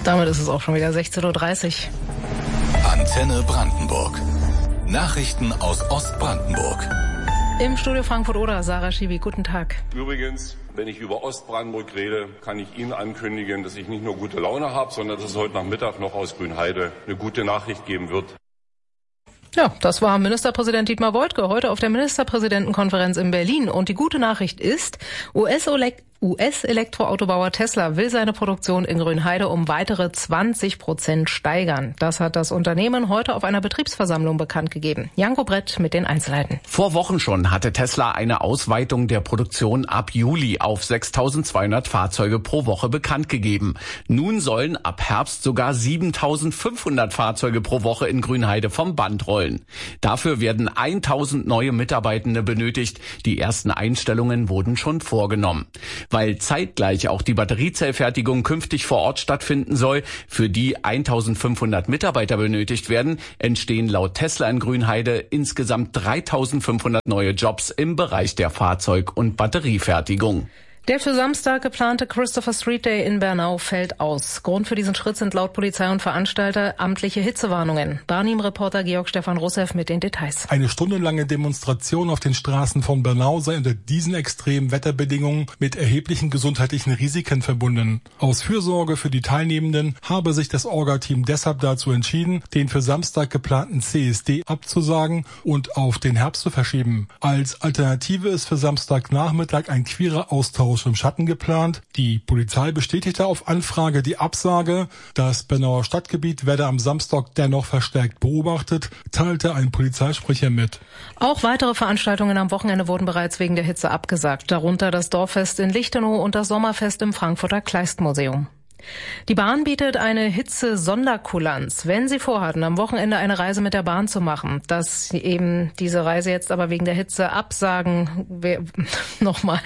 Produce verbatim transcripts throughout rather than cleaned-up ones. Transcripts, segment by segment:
Damit ist es auch schon wieder sechzehn Uhr dreißig. Antenne Brandenburg. Nachrichten aus Ostbrandenburg. Im Studio Frankfurt-Oder, Sarah Schiwi, guten Tag. Übrigens, wenn ich über Ostbrandenburg rede, kann ich Ihnen ankündigen, dass ich nicht nur gute Laune habe, sondern dass es heute Nachmittag noch aus Grünheide eine gute Nachricht geben wird. Ja, das war Ministerpräsident Dietmar Woidke heute auf der Ministerpräsidentenkonferenz in Berlin. Und die gute Nachricht ist, U S-Elektroautobauer Tesla will seine Produktion in Grünheide um weitere zwanzig Prozent steigern. Das hat das Unternehmen heute auf einer Betriebsversammlung bekannt gegeben. Janko Brett mit den Einzelheiten. Vor Wochen schon hatte Tesla eine Ausweitung der Produktion ab Juli auf sechstausendzweihundert Fahrzeuge pro Woche bekannt gegeben. Nun sollen ab Herbst sogar siebentausendfünfhundert Fahrzeuge pro Woche in Grünheide vom Band rollen. Dafür werden tausend neue Mitarbeitende benötigt. Die ersten Einstellungen wurden schon vorgenommen. Weil zeitgleich auch die Batteriezellfertigung künftig vor Ort stattfinden soll, für die eintausendfünfhundert Mitarbeiter benötigt werden, entstehen laut Tesla in Grünheide insgesamt dreitausendfünfhundert neue Jobs im Bereich der Fahrzeug- und Batteriefertigung. Der für Samstag geplante Christopher Street Day in Bernau fällt aus. Grund für diesen Schritt sind laut Polizei und Veranstalter amtliche Hitzewarnungen. Barnim-Reporter Georg Stefan Russev mit den Details. Eine stundenlange Demonstration auf den Straßen von Bernau sei unter diesen extremen Wetterbedingungen mit erheblichen gesundheitlichen Risiken verbunden. Aus Fürsorge für die Teilnehmenden habe sich das Orga-Team deshalb dazu entschieden, den für Samstag geplanten C S D abzusagen und auf den Herbst zu verschieben. Als Alternative ist für Samstagnachmittag ein queerer Austausch im Schatten geplant. Die Polizei bestätigte auf Anfrage die Absage. Das Bernauer Stadtgebiet werde am Samstag dennoch verstärkt beobachtet, teilte ein Polizeisprecher mit. Auch weitere Veranstaltungen am Wochenende wurden bereits wegen der Hitze abgesagt, darunter das Dorffest in Lichtenau und das Sommerfest im Frankfurter Kleistmuseum. Die Bahn bietet eine Hitze-Sonderkulanz, wenn Sie vorhatten, am Wochenende eine Reise mit der Bahn zu machen. Dass Sie eben diese Reise jetzt aber wegen der Hitze absagen, wer, nochmal,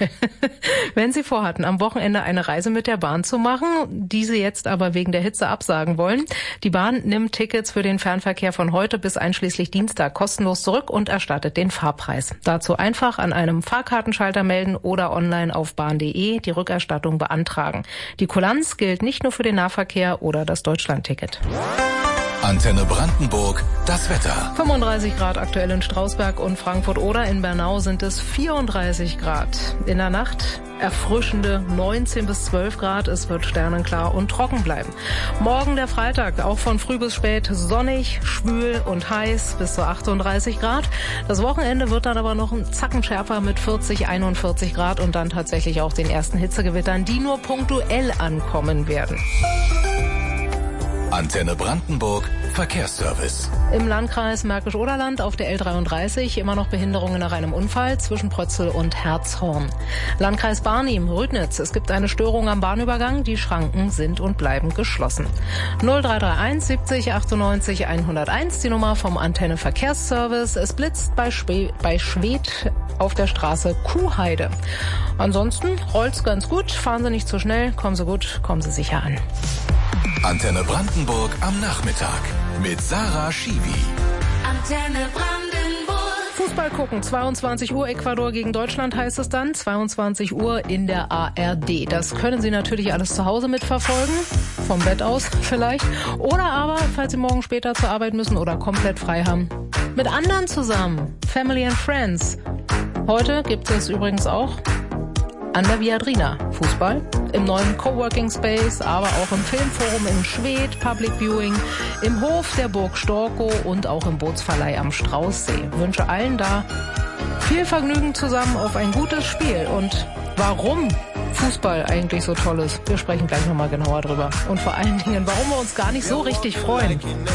wenn Sie vorhatten, am Wochenende eine Reise mit der Bahn zu machen, diese jetzt aber wegen der Hitze absagen wollen. Die Bahn nimmt Tickets für den Fernverkehr von heute bis einschließlich Dienstag kostenlos zurück und erstattet den Fahrpreis. Dazu einfach an einem Fahrkartenschalter melden oder online auf bahn punkt de die Rückerstattung beantragen. Die Kulanz gilt nicht nur für den Nahverkehr oder das Deutschlandticket. Antenne Brandenburg, das Wetter. fünfunddreißig Grad aktuell in Strausberg und Frankfurt-Oder. In Bernau sind es vierunddreißig Grad. In der Nacht erfrischende neunzehn bis zwölf Grad. Es wird sternenklar und trocken bleiben. Morgen der Freitag, auch von früh bis spät sonnig, schwül und heiß bis zu achtunddreißig Grad. Das Wochenende wird dann aber noch ein Zacken schärfer mit vierzig, einundvierzig Grad und dann tatsächlich auch den ersten Hitzegewittern, die nur punktuell ankommen werden. Antenne Brandenburg, Verkehrsservice. Im Landkreis Märkisch-Oderland auf der L dreiunddreißig immer noch Behinderungen nach einem Unfall zwischen Prötzel und Herzhorn. Landkreis Barnim-Rüdnitz, es gibt eine Störung am Bahnübergang, die Schranken sind und bleiben geschlossen. null drei drei eins siebzig achtundneunzig hunderteins, die Nummer vom Antenne Verkehrsservice. Es blitzt bei, Schwe- bei Schwedt auf der Straße Kuhheide. Ansonsten rollt's ganz gut, fahren Sie nicht zu schnell, kommen Sie gut, kommen Sie sicher an. Antenne Brandenburg am Nachmittag mit Sarah Schiwi. Antenne Brandenburg. Fußball gucken, zweiundzwanzig Uhr Ecuador gegen Deutschland heißt es dann, zweiundzwanzig Uhr in der A R D. Das können Sie natürlich alles zu Hause mitverfolgen, vom Bett aus vielleicht. Oder aber, falls Sie morgen später zur Arbeit müssen oder komplett frei haben, mit anderen zusammen, Family and Friends. Heute gibt es übrigens auch an der Viadrina Fußball, im neuen Coworking Space, aber auch im Filmforum in Schwedt, Public Viewing, im Hof der Burg Storkow und auch im Bootsverleih am Straußsee. Ich wünsche allen da viel Vergnügen zusammen auf ein gutes Spiel. Und warum Fußball eigentlich so toll ist, wir sprechen gleich nochmal genauer drüber. Und vor allen Dingen, warum wir uns gar nicht so richtig freuen.